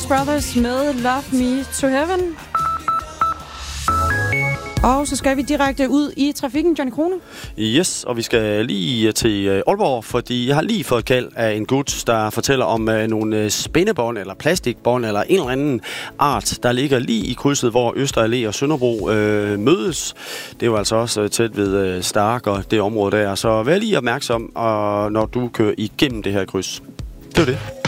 Jonas Brothers med Love Me to Heaven. Og så skal vi direkte ud i trafikken, Johnny Krone. Yes, og vi skal lige til Aalborg, fordi jeg har lige fået kald af en gut, der fortæller om nogle spændebånd eller plastikbånd eller en eller anden art, der ligger lige i krydset, hvor Øster Allé og Sønderbro mødes. Det er jo altså også tæt ved Stark og det område der, så vær lige opmærksom, når du kører igennem det her kryds. Det er det.